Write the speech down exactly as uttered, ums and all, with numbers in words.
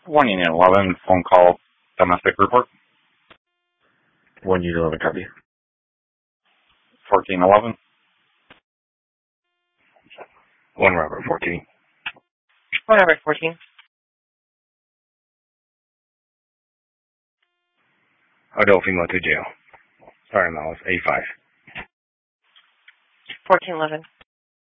one unit eleven, phone call, domestic report. one unit eleven, copy. fourteen eleven. one Robert, fourteen. one Robert, fourteen. Adult female to jail. Sorry, Malice, A five. fourteen eleven.